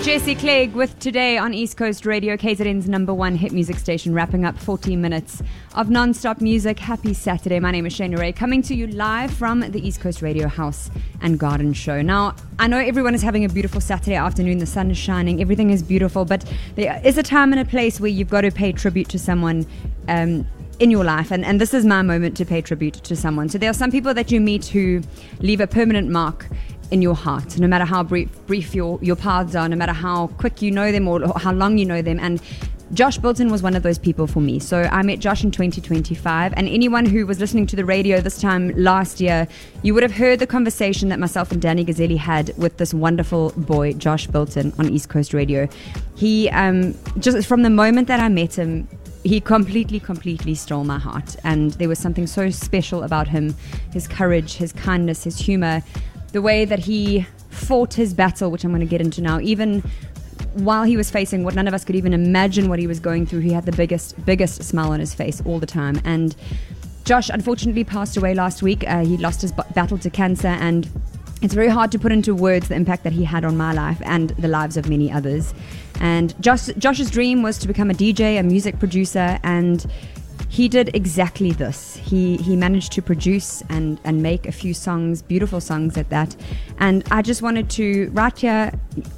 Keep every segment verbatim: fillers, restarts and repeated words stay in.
Jesse Clegg with Today on East Coast Radio, K Z N's number one hit music station, wrapping up fourteen minutes of non-stop music. Happy Saturday. My name is Shane Ray, coming to you live from the East Coast Radio House and Garden Show. Now, I know everyone is having a beautiful Saturday afternoon. The sun is shining. Everything is beautiful. But there is a time and a place where you've got to pay tribute to someone um, in your life. And, and this is my moment to pay tribute to someone. So there are some people that you meet who leave a permanent mark in your heart, no matter how brief, brief your, your paths are, no matter how quick you know them or how long you know them. And Josh Bilton was one of those people for me. So I met Josh in twenty twenty-five, and anyone who was listening to the radio this time last year, you would have heard the conversation that myself and Danny Gazzelli had with this wonderful boy, Josh Bilton, on East Coast Radio. He, um, just from the moment that I met him, he completely, completely stole my heart. And there was something so special about him, his courage, his kindness, his humor, the way that he fought his battle, which I'm going to get into now. Even while he was facing what none of us could even imagine what he was going through, he had the biggest, biggest smile on his face all the time. And Josh unfortunately passed away last week. Uh, he lost his b- battle to cancer, and it's very hard to put into words the impact that he had on my life and the lives of many others. And Josh, Josh's dream was to become a D J, a music producer, and he did exactly this. He he managed to produce and, and make a few songs, beautiful songs at that. And I just wanted to, right here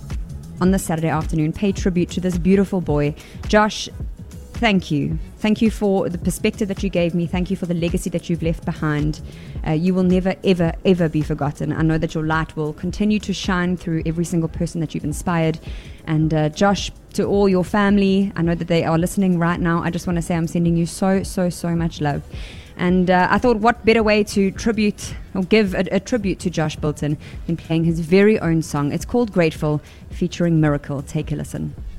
on this Saturday afternoon, pay tribute to this beautiful boy. Josh, thank you. Thank you for the perspective that you gave me. Thank you for the legacy that you've left behind. Uh, you will never, ever, ever be forgotten. I know that your light will continue to shine through every single person that you've inspired. And uh, Josh, to all your family, I know that they are listening right now. I just want to say I'm sending you so, so, so much love. And uh, I thought, what better way to tribute or give a, a tribute to Josh Bilton than playing his very own song. It's called Grateful, featuring Miracle. Take a listen.